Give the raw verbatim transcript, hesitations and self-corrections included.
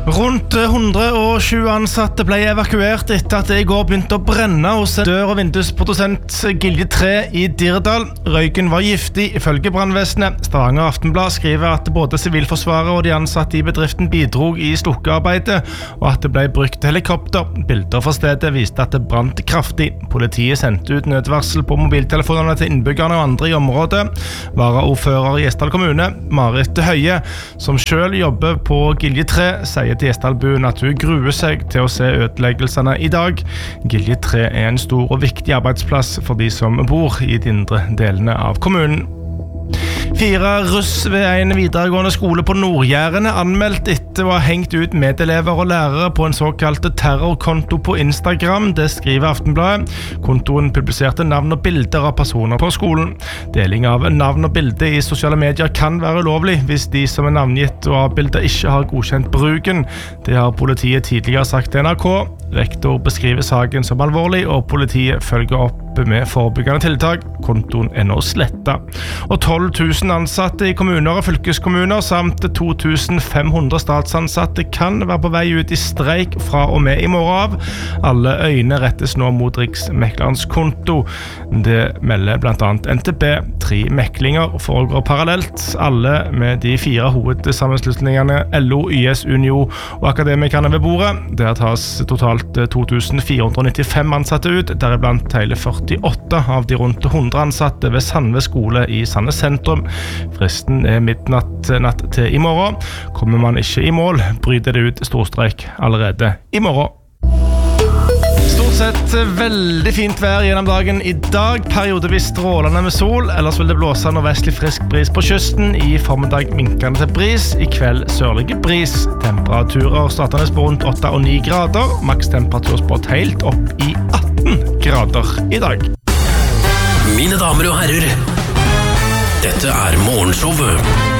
Rundt hundre og tjue ansatte ble evakuert etter at det I går begynte å brenne hos en dør- og vindusprodusent Gilje tre I Dirdal. Røyken var giftig ifølge brannvesenet. Stavanger Aftenblad skriver at både Sivilforsvaret og de ansatte I bedriften bidrog I slukkearbeidet, og at det ble brukt helikopter. Bilder fra stedet viste at det brant kraftig. Politiet sendte ut nødvarsel på mobiltelefonene til innbyggerne og andre I området. Varaordfører I Gjesdal kommune, Marit Høie, som selv jobber på Gilje tre, sier til Gjesdalbuen at hun gruer seg til å se ødeleggelsene I dag. Gilje tre er en stor og viktig arbeidsplass for de som bor I de indre delene av kommunen. Fire russ ved en videregående skole på Nordjæren er anmeldt etter å ha hengt ut medelever og lærere på en såkalt terrorkonto på Instagram. Det skriver Aftenbladet. Kontoen publiserte navn og bilder av personer på skolen. Deling av navn og bilder I sosiale medier kan være ulovlig hvis de som er navngitt og avbildet ikke har godkjent bruken. Det har politiet tidligere sagt til N R K. Rektor beskriver saken som alvorlig, og politiet følger opp med forebyggende tiltak. Kontoen er nå slettet. Og tolv tusen ansatte I kommuner og fylkeskommuner samt to tusen fem hundre statsansatte kan være på vei ut I streik fra og med I morgen av. Alle øyne rettes nå mot Riksmeklerens konto. Det melder blant annet N T B. Tre meklinger foregår parallelt, alle med de fire hovedsammenslutningene L O, Y S, Unio og Akademikerne ved bordet. Der tas totalt to tusen fire hundre nittifem ansatte ut, deriblant hele førtiåtte av de rundt hundre ansatte ved Sandve skole I Sandnes sentrum. Fristen er midnatt natt til I morgen. Kommer man ikke I mål, bryter det ut storstreik allerede I morgen. Stort sett veldig fint vær gjennom dagen I dag, periodevis strålende med sol, ellers vil det blåse nordvestlig frisk bris på kysten, I formiddag minkende til bris, I kveld sørlige bris. Temperaturer startende på rundt åtte og ni grader, makstemperatur spådd helt opp I atten grader I dag. Mine damer og herrer, dette er Morgenshowet